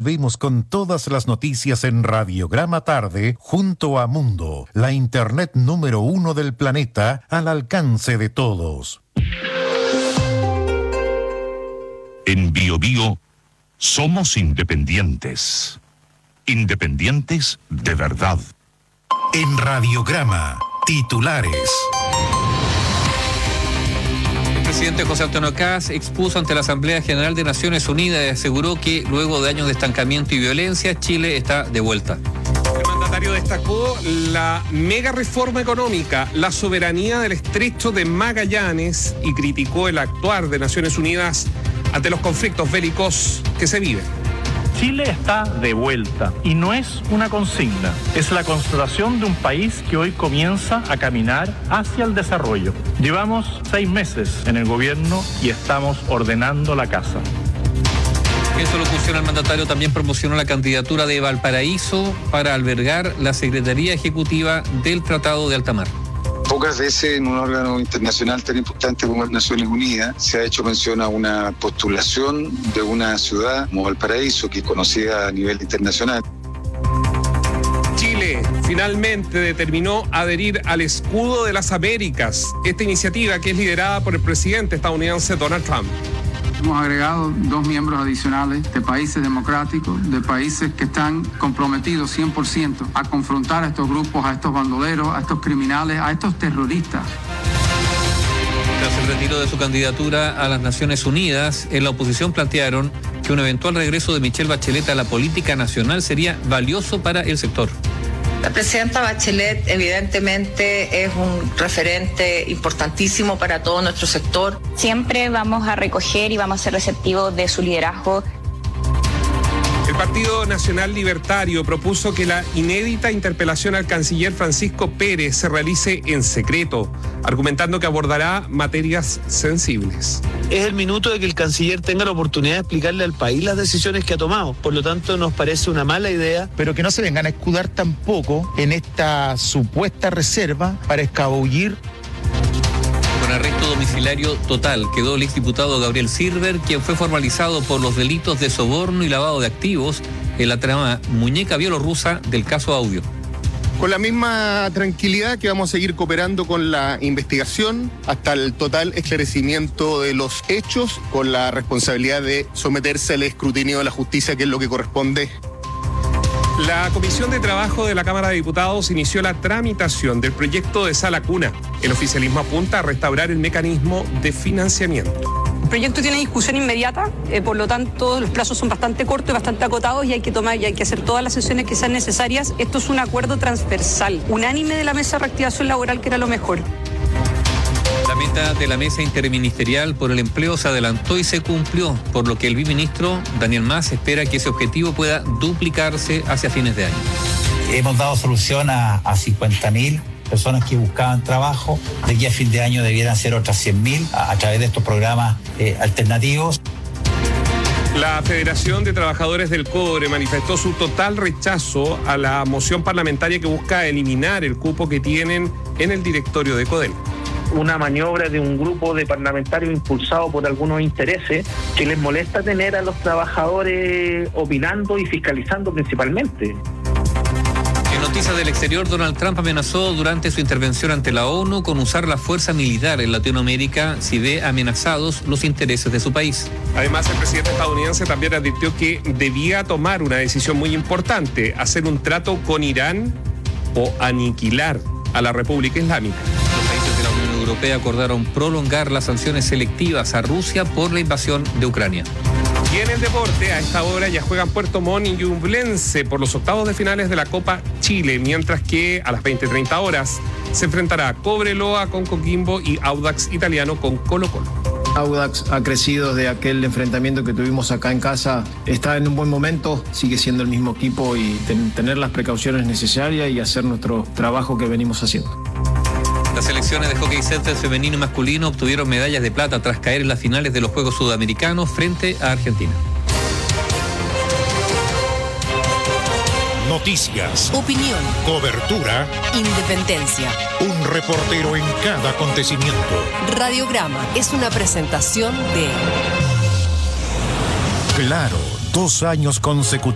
volvemos con todas las noticias en Radiograma Tarde junto a Mundo, la internet número 1 del planeta al alcance de todos. En BioBio somos independientes. Independientes de verdad. En Radiograma, titulares. El presidente José Antonio Kast expuso ante la Asamblea General de Naciones Unidas y aseguró que luego de años de estancamiento y violencia, Chile está de vuelta. El mandatario destacó la mega reforma económica, la soberanía del Estrecho de Magallanes y criticó el actuar de Naciones Unidas ante los conflictos bélicos que se viven. Chile está de vuelta y no es una consigna, es la constatación de un país que hoy comienza a caminar hacia el desarrollo. Llevamos 6 meses en el gobierno y estamos ordenando la casa. En su locución, el mandatario también promocionó la candidatura de Valparaíso para albergar la Secretaría Ejecutiva del Tratado de Alta Mar. Pocas veces en un órgano internacional tan importante como las Naciones Unidas se ha hecho mención a una postulación de una ciudad como Valparaíso, que es conocida a nivel internacional. Chile finalmente determinó adherir al Escudo de las Américas, esta iniciativa que es liderada por el presidente estadounidense Donald Trump. Hemos agregado 2 miembros adicionales de países democráticos, de países que están comprometidos 100% a confrontar a estos grupos, a estos bandoleros, a estos criminales, a estos terroristas. Tras el retiro de su candidatura a las Naciones Unidas, en la oposición plantearon que un eventual regreso de Michelle Bachelet a la política nacional sería valioso para el sector. La presidenta Bachelet evidentemente es un referente importantísimo para todo nuestro sector. Siempre vamos a recoger y vamos a ser receptivos de su liderazgo. El Partido Nacional Libertario propuso que la inédita interpelación al canciller Francisco Pérez se realice en secreto, argumentando que abordará materias sensibles. Es el minuto de que el canciller tenga la oportunidad de explicarle al país las decisiones que ha tomado. Por lo tanto, nos parece una mala idea. Pero que no se vengan a escudar tampoco en esta supuesta reserva para escabullir. Con arresto domiciliario total quedó el exdiputado Gabriel Silver, quien fue formalizado por los delitos de soborno y lavado de activos en la trama muñeca bielorrusa del caso Audio. Con la misma tranquilidad que vamos a seguir cooperando con la investigación hasta el total esclarecimiento de los hechos, con la responsabilidad de someterse al escrutinio de la justicia, que es lo que corresponde. La Comisión de Trabajo de la Cámara de Diputados inició la tramitación del proyecto de Sala Cuna. El oficialismo apunta a restaurar el mecanismo de financiamiento. El proyecto tiene discusión inmediata, por lo tanto los plazos son bastante cortos y bastante acotados y hay que hacer todas las sesiones que sean necesarias. Esto es un acuerdo transversal, unánime de la Mesa de Reactivación Laboral, que era lo mejor. La meta de la Mesa Interministerial por el Empleo se adelantó y se cumplió, por lo que el viceministro Daniel Mas espera que ese objetivo pueda duplicarse hacia fines de año. Hemos dado solución a 50.000 personas que buscaban trabajo. De aquí a fin de año debieran ser otras 100.000 a través de estos programas alternativos. La Federación de Trabajadores del Cobre manifestó su total rechazo a la moción parlamentaria que busca eliminar el cupo que tienen en el directorio de CODEL. Una maniobra de un grupo de parlamentarios impulsado por algunos intereses que les molesta tener a los trabajadores opinando y fiscalizando principalmente. En noticias del exterior, Donald Trump amenazó durante su intervención ante la ONU con usar la fuerza militar en Latinoamérica si ve amenazados los intereses de su país. Además, el presidente estadounidense también advirtió que debía tomar una decisión muy importante: hacer un trato con Irán o aniquilar a la República Islámica. Los países de la Unión Europea acordaron prolongar las sanciones selectivas a Rusia por la invasión de Ucrania. Y en el deporte, a esta hora ya juegan Puerto Montt y Ñublense por los octavos de finales de la Copa Chile, mientras que a las 20:30 horas se enfrentará Cobreloa con Coquimbo y Audax Italiano con Colo-Colo. Audax ha crecido desde aquel enfrentamiento que tuvimos acá en casa, está en un buen momento, sigue siendo el mismo equipo y tener las precauciones necesarias y hacer nuestro trabajo que venimos haciendo. Las selecciones de hockey center femenino y masculino obtuvieron medallas de plata tras caer en las finales de los Juegos Sudamericanos frente a Argentina. Noticias, opinión, cobertura, independencia. Un reportero en cada acontecimiento. Radiograma es una presentación de Claro, 2 años consecutivos.